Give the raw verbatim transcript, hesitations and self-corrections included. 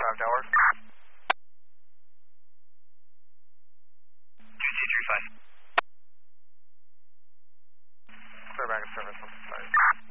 five Tower. two two three five. Clear back of service, one six five.